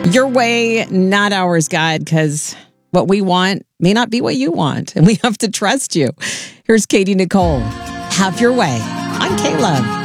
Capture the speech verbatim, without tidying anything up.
Your way, not ours, God, because what we want may not be what you want, and we have to trust you. Here's Katie Nicole. Have your way on K-Love.